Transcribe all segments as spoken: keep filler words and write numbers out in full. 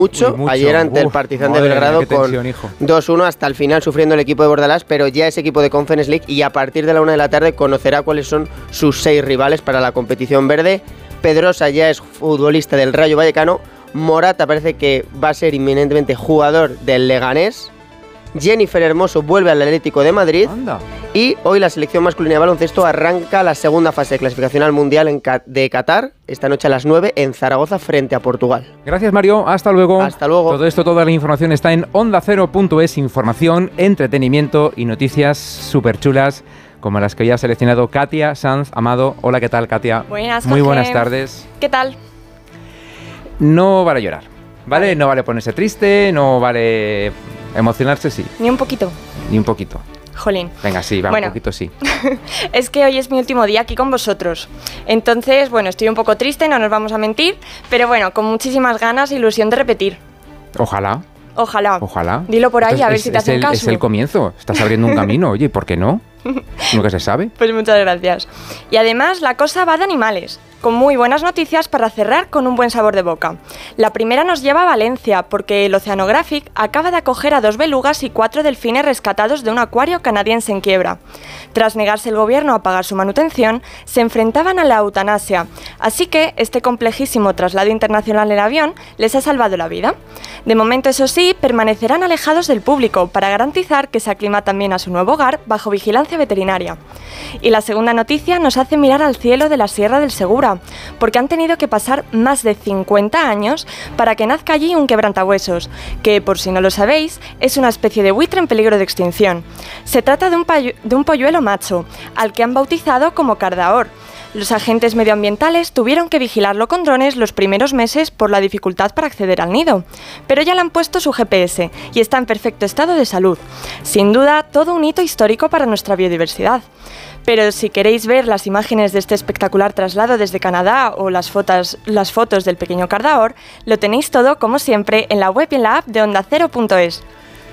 Mucho, mucho. ayer ante Uf, el Partizan de Belgrado mía, con tensión, dos uno hasta el final sufriendo el equipo de Bordalás, pero ya es equipo de Conference League y a partir de la una de la tarde conocerá cuáles son sus seis rivales para la competición verde. Pedrosa ya es futbolista del Rayo Vallecano, Morata parece que va a ser inminentemente jugador del Leganés, Jennifer Hermoso vuelve al Atlético de Madrid. Anda. Y hoy la selección masculina de baloncesto arranca la segunda fase de clasificación al Mundial en Ca- de Qatar, esta noche a las nueve en Zaragoza frente a Portugal. Gracias, Mario, hasta luego. Hasta luego. Todo esto, toda la información está en onda cero punto es, información, entretenimiento y noticias súper chulas como las que hoy ha seleccionado Katia Sanz Amado. Hola, ¿qué tal, Katia? Buenas, Muy Jorge. buenas tardes. ¿Qué tal? No vale llorar, ¿vale? Vale. No vale ponerse triste, no vale emocionarse, sí. Ni un poquito. Ni un poquito. Jolín. Venga, sí, va, bueno, un poquito sí. Es que hoy es mi último día aquí con vosotros. Entonces, bueno, estoy un poco triste, no nos vamos a mentir, pero bueno, con muchísimas ganas e ilusión de repetir. Ojalá. Ojalá. Ojalá. Dilo por ahí, Esto a ver es, si te es hacen el, caso. Es el comienzo, estás abriendo un camino, oye, ¿por qué no? Nunca se sabe. Pues muchas gracias. Y además, la cosa va de animales, con muy buenas noticias para cerrar con un buen sabor de boca. La primera nos lleva a Valencia, porque el Oceanographic acaba de acoger a dos belugas y cuatro delfines rescatados de un acuario canadiense en quiebra. Tras negarse el gobierno a pagar su manutención, se enfrentaban a la eutanasia, así que este complejísimo traslado internacional en avión les ha salvado la vida. De momento, eso sí, permanecerán alejados del público para garantizar que se aclimatan bien a su nuevo hogar bajo vigilancia veterinaria. Y la segunda noticia nos hace mirar al cielo de la Sierra del Segura, porque han tenido que pasar más de cincuenta años para que nazca allí un quebrantahuesos, que, por si no lo sabéis, es una especie de buitre en peligro de extinción. Se trata de un, payu- de un polluelo macho, al que han bautizado como Cardaor. Los agentes medioambientales tuvieron que vigilarlo con drones los primeros meses por la dificultad para acceder al nido, pero ya le han puesto su G P S y está en perfecto estado de salud. Sin duda, todo un hito histórico para nuestra biodiversidad. Pero si queréis ver las imágenes de este espectacular traslado desde Canadá o las fotos, las fotos del pequeño Cardaor, lo tenéis todo, como siempre, en la web y en la app de onda cero punto es.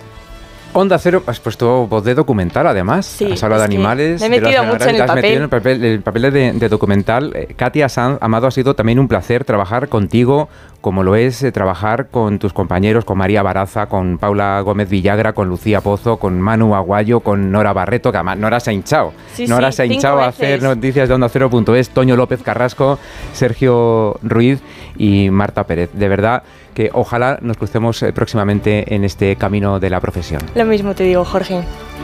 Onda Cero, has puesto voz de documental, además. Sí, has hablado de animales. Me he metido mucho en el has papel. Metido en el papel, el papel de, de documental. Eh, Katia Sanz Amado, ha sido también un placer trabajar contigo, como lo es eh, trabajar con tus compañeros, con María Baraza, con Paula Gómez Villagra, con Lucía Pozo, con Manu Aguayo, con Nora Barreto, que además Nora se ha hinchado. Sí, Nora sí, se ha hinchado a hacer noticias de Onda Cero punto es, Toño López Carrasco, Sergio Ruiz y Marta Pérez. De verdad que ojalá nos crucemos eh, próximamente en este camino de la profesión. Lo mismo te digo, Jorge.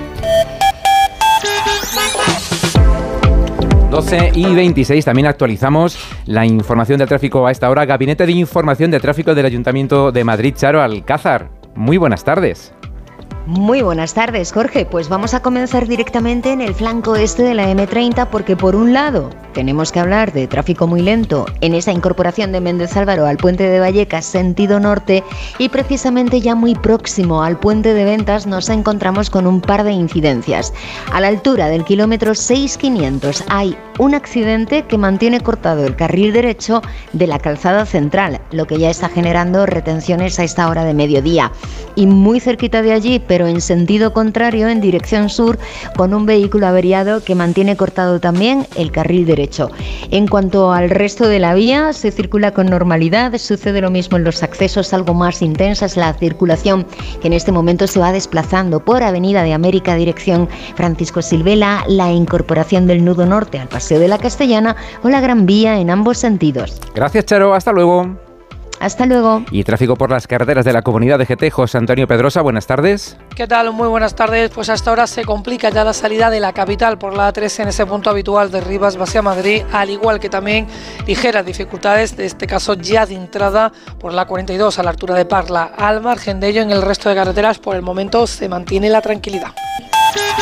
doce y veintiséis, también actualizamos la información del tráfico a esta hora. Gabinete de Información de Tráfico del Ayuntamiento de Madrid, Charo Alcázar. Muy buenas tardes. Muy buenas tardes, Jorge. Pues vamos a comenzar directamente en el flanco este de la eme treinta porque, por un lado, tenemos que hablar de tráfico muy lento en esa incorporación de Méndez Álvaro al puente de Vallecas, sentido norte, y precisamente ya muy próximo al puente de Ventas nos encontramos con un par de incidencias. A la altura del kilómetro seis quinientos hay un accidente que mantiene cortado el carril derecho de la calzada central, lo que ya está generando retenciones a esta hora de mediodía. Y muy cerquita de allí, pero en sentido contrario, en dirección sur, con un vehículo averiado que mantiene cortado también el carril derecho. En cuanto al resto de la vía, se circula con normalidad, sucede lo mismo en los accesos algo más intensas, la circulación que en este momento se va desplazando por Avenida de América, dirección Francisco Silvela, la incorporación del nudo norte al Paseo de la Castellana o la Gran Vía en ambos sentidos. Gracias, Charo, hasta luego. Hasta luego. Y tráfico por las carreteras de la Comunidad de G T, José Antonio Pedrosa, buenas tardes. ¿Qué tal? Muy buenas tardes. Pues hasta ahora se complica ya la salida de la capital por la A tres en ese punto habitual de Rivas hacia Madrid, al igual que también ligeras dificultades, de este caso ya de entrada por la cuarenta y dos a la altura de Parla. Al margen de ello, en el resto de carreteras por el momento se mantiene la tranquilidad.